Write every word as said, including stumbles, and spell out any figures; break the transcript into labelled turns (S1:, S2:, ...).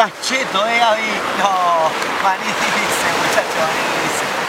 S1: Estás cheto, eh, Gaby. No, manís, muchacho, manís.